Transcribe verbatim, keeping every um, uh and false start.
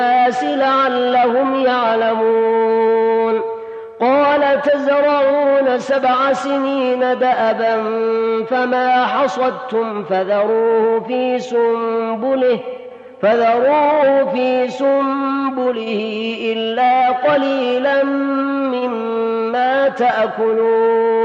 الناس لعلهم يعلمون قال تزرعون سبع سنين دأبا فما حصدتم فذروه في سنبله فذروه في سنبله إلا قليلا مما تأكلون